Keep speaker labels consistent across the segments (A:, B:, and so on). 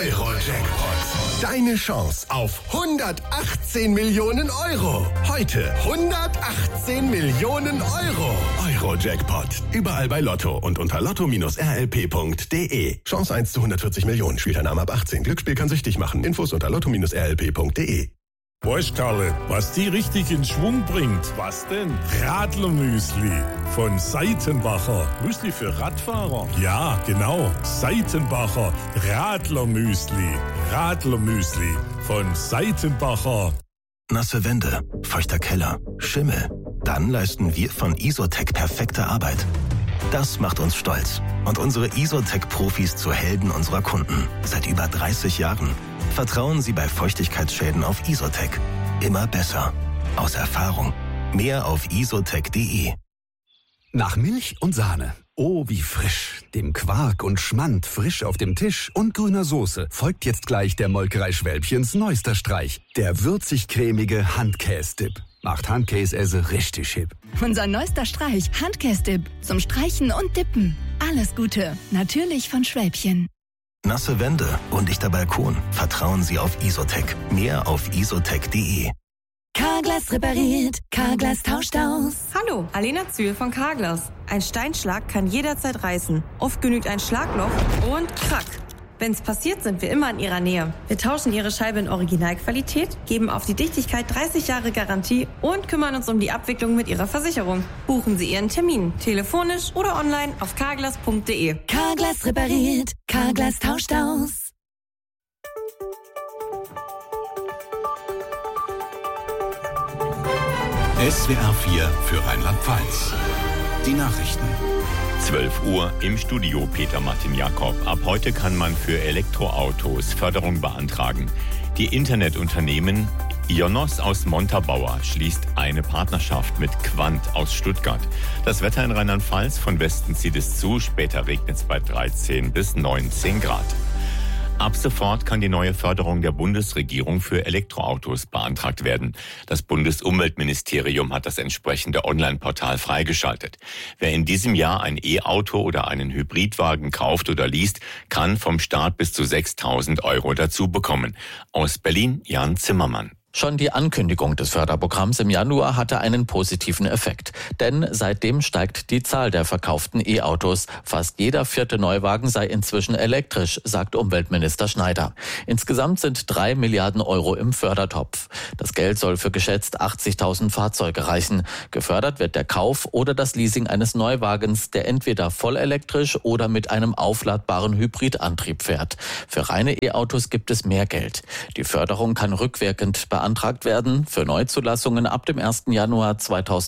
A: Euro-Jackpot. Deine Chance auf 118 Millionen Euro. Heute 118 Millionen Euro. Euro-Jackpot. Überall bei Lotto und unter lotto-rlp.de. Chance 1 zu 140 Millionen. Spielteilnahme ab 18. Glücksspiel kann süchtig machen. Infos unter lotto-rlp.de.
B: Weißt Karle, was die richtig in Schwung bringt? Was denn? Radlermüsli von Seitenbacher. Müsli für Radfahrer? Ja, genau. Seitenbacher Radlermüsli. Radlermüsli von Seitenbacher.
C: Nasse Wände, feuchter Keller, Schimmel. Dann leisten wir von Isotec perfekte Arbeit. Das macht uns stolz und unsere Isotec-Profis zu Helden unserer Kunden. Seit über 30 Jahren. Vertrauen Sie bei Feuchtigkeitsschäden auf Isotec. Immer besser. Aus Erfahrung. Mehr auf isotec.de.
D: Nach Milch und Sahne. Oh, wie frisch. Dem Quark und Schmand frisch auf dem Tisch und grüner Soße folgt jetzt gleich der Molkerei Schwälbchens neuester Streich. Der würzig-cremige Handkäse-Dip. Macht Handkäse richtig hip.
E: Unser neuester Streich, Handkäse-Dip. Zum Streichen und Dippen. Alles Gute. Natürlich von Schwälbchen.
C: Nasse Wände, undichter Balkon. Vertrauen Sie auf Isotec. Mehr auf isotec.de.
E: Carglass repariert. Carglass tauscht aus.
F: Hallo, Alena Zühl von Carglass. Ein Steinschlag kann jederzeit reißen. Oft genügt ein Schlagloch und krack. Wenn's passiert, sind wir immer in Ihrer Nähe. Wir tauschen Ihre Scheibe in Originalqualität, geben auf die Dichtigkeit 30 Jahre Garantie und kümmern uns um die Abwicklung mit Ihrer Versicherung. Buchen Sie Ihren Termin, telefonisch oder online auf carglass.de.
E: Carglass repariert. Carglass tauscht aus.
G: SWR 4 für Rheinland-Pfalz. Die Nachrichten.
H: 12 Uhr im Studio Peter Martin Jakob. Ab heute kann man für Elektroautos Förderung beantragen. Die Internetunternehmen Ionos aus Montabaur schließt eine Partnerschaft mit Quant aus Stuttgart. Das Wetter in Rheinland-Pfalz, von Westen zieht es zu, später regnet es bei 13 bis 19 Grad. Ab sofort kann die neue Förderung der Bundesregierung für Elektroautos beantragt werden. Das Bundesumweltministerium hat das entsprechende Online-Portal freigeschaltet. Wer in diesem Jahr ein E-Auto oder einen Hybridwagen kauft oder liest, kann vom Staat bis zu 6.000 € dazu bekommen. Aus Berlin Jan Zimmermann.
I: Schon die Ankündigung des Förderprogramms im Januar hatte einen positiven Effekt. Denn seitdem steigt die Zahl der verkauften E-Autos. Fast jeder 4. Neuwagen sei inzwischen elektrisch, sagt Umweltminister Schneider. Insgesamt sind 3 Milliarden € im Fördertopf. Das Geld soll für geschätzt 80.000 Fahrzeuge reichen. Gefördert wird der Kauf oder das Leasing eines Neuwagens, der entweder vollelektrisch oder mit einem aufladbaren Hybridantrieb fährt. Für reine E-Autos gibt es mehr Geld. Die Förderung kann rückwirkend beantragt werden für Neuzulassungen ab dem 1. Januar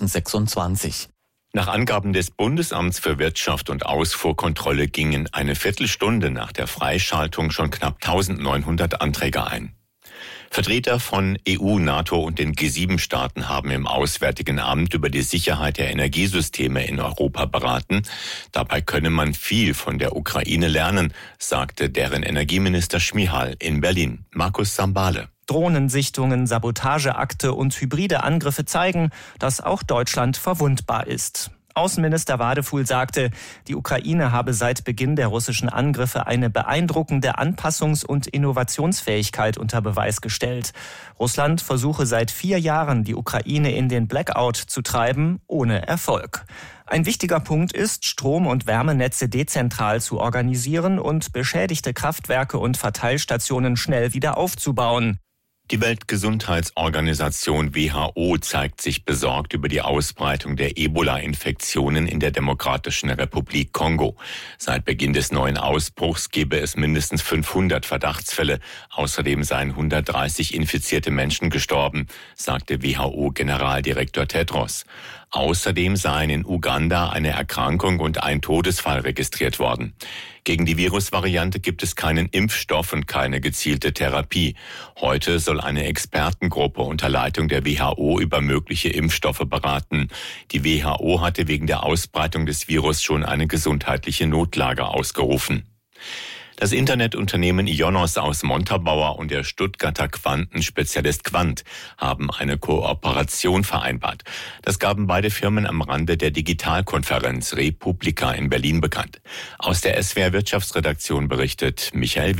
I: 2026.
H: Nach Angaben des Bundesamts für Wirtschaft und Ausfuhrkontrolle gingen eine Viertelstunde nach der Freischaltung schon knapp 1.900 Anträge ein. Vertreter von EU, NATO und den G7-Staaten haben im Auswärtigen Amt über die Sicherheit der Energiesysteme in Europa beraten. Dabei könne man viel von der Ukraine lernen, sagte deren Energieminister Šmihal in Berlin. Markus Sambale.
J: Drohnensichtungen, Sabotageakte und hybride Angriffe zeigen, dass auch Deutschland verwundbar ist. Außenminister Wadefuhl sagte, die Ukraine habe seit Beginn der russischen Angriffe eine beeindruckende Anpassungs- und Innovationsfähigkeit unter Beweis gestellt. Russland versuche seit 4 Jahren, die Ukraine in den Blackout zu treiben, ohne Erfolg. Ein wichtiger Punkt ist, Strom- und Wärmenetze dezentral zu organisieren und beschädigte Kraftwerke und Verteilstationen schnell wieder aufzubauen.
H: Die Weltgesundheitsorganisation WHO zeigt sich besorgt über die Ausbreitung der Ebola-Infektionen in der Demokratischen Republik Kongo. Seit Beginn des neuen Ausbruchs gebe es mindestens 500 Verdachtsfälle. Außerdem seien 130 infizierte Menschen gestorben, sagte WHO-Generaldirektor Tedros. Außerdem seien in Uganda eine Erkrankung und ein Todesfall registriert worden. Gegen die Virusvariante gibt es keinen Impfstoff und keine gezielte Therapie. Heute soll eine Expertengruppe unter Leitung der WHO über mögliche Impfstoffe beraten. Die WHO hatte wegen der Ausbreitung des Virus schon eine gesundheitliche Notlage ausgerufen. Das Internetunternehmen Ionos aus Montabaur und der Stuttgarter Quantenspezialist Quant haben eine Kooperation vereinbart. Das gaben beide Firmen am Rande der Digitalkonferenz Republika in Berlin bekannt. Aus der SWR Wirtschaftsredaktion berichtet Michael Wegmer.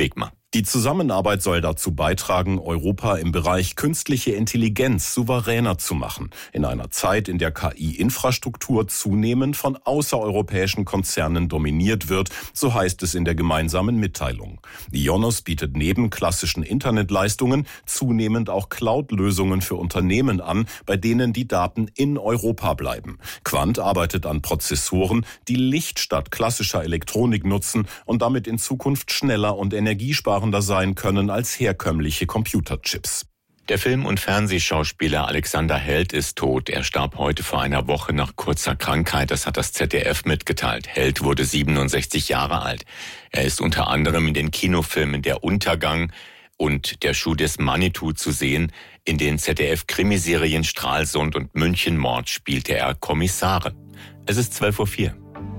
K: Die Zusammenarbeit soll dazu beitragen, Europa im Bereich künstliche Intelligenz souveräner zu machen. In einer Zeit, in der KI-Infrastruktur zunehmend von außereuropäischen Konzernen dominiert wird, so heißt es in der gemeinsamen Mitteilung. IONOS bietet neben klassischen Internetleistungen zunehmend auch Cloud-Lösungen für Unternehmen an, bei denen die Daten in Europa bleiben. Quant arbeitet an Prozessoren, die Licht statt klassischer Elektronik nutzen und damit in Zukunft schneller und energiesparender sein können als herkömmliche Computerchips.
H: Der Film- und Fernsehschauspieler Alexander Held ist tot. Er starb heute vor einer Woche nach kurzer Krankheit. Das hat das ZDF mitgeteilt. Held wurde 67 Jahre alt. Er ist unter anderem in den Kinofilmen Der Untergang und Der Schuh des Manitou zu sehen. In den ZDF-Krimiserien Stralsund und Münchenmord spielte er Kommissare. Es ist 12:04 Uhr.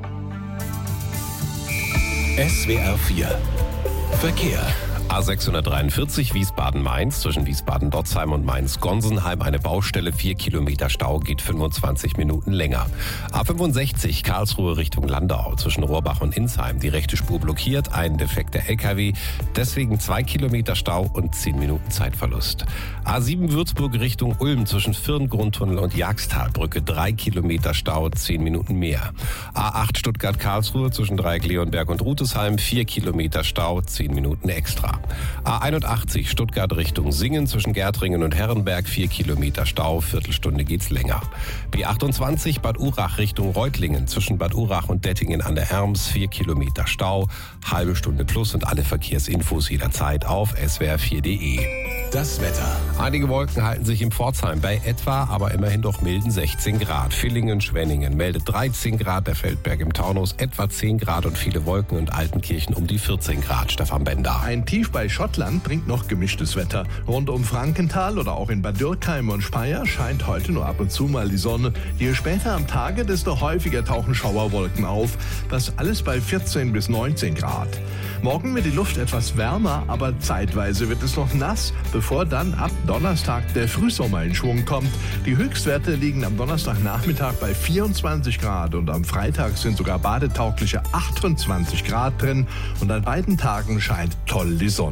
L: SWR 4 Verkehr. A643 Wiesbaden-Mainz zwischen Wiesbaden-Dotzheim und Mainz-Gonsenheim eine Baustelle, 4 Kilometer Stau, geht 25 Minuten länger. A65 Karlsruhe Richtung Landau zwischen Rohrbach und Insheim, die rechte Spur blockiert, ein defekter LKW, deswegen 2 Kilometer Stau und 10 Minuten Zeitverlust. A7 Würzburg Richtung Ulm zwischen Firn-Grundtunnel und Jagstalbrücke, 3 Kilometer Stau, 10 Minuten mehr. A8 Stuttgart-Karlsruhe zwischen Dreieck Leonberg und Rutesheim, 4 Kilometer Stau, 10 Minuten extra. A81 Stuttgart Richtung Singen zwischen Gärtringen und Herrenberg, 4 Kilometer Stau, Viertelstunde geht's länger. B28 Bad Urach Richtung Reutlingen zwischen Bad Urach und Dettingen an der Erms, 4 Kilometer Stau, halbe Stunde plus und alle Verkehrsinfos jederzeit auf swr4.de.
G: Das Wetter.
L: Einige Wolken halten sich im Pforzheim bei etwa, aber immerhin doch milden 16 Grad. Villingen-Schwenningen meldet 13 Grad, der Feldberg im Taunus etwa 10 Grad und viele Wolken und Altenkirchen um die 14 Grad. Stefan Bender.
M: Ein Tief bei Schottland bringt noch gemischtes Wetter. Rund um Frankenthal oder auch in Bad Dürkheim und Speyer scheint heute nur ab und zu mal die Sonne. Je später am Tage, desto häufiger tauchen Schauerwolken auf. Das alles bei 14 bis 19 Grad. Morgen wird die Luft etwas wärmer, aber zeitweise wird es noch nass, bevor dann ab Donnerstag der Frühsommer in Schwung kommt. Die Höchstwerte liegen am Donnerstagnachmittag bei 24 Grad und am Freitag sind sogar badetaugliche 28 Grad drin und an beiden Tagen scheint toll die Sonne.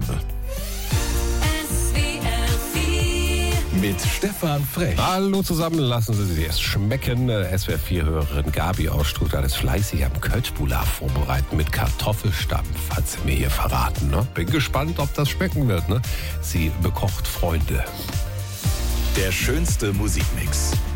G: Mit Stefan Frech.
L: Hallo zusammen, lassen Sie sich erst schmecken. SWR4-Hörerin Gabi aus Stuttgart ist fleißig am Kölschbula vorbereiten mit Kartoffelstampf, hat sie mir hier verraten. Ne? Bin gespannt, ob das schmecken wird. Ne? Sie bekocht Freunde.
G: Der schönste Musikmix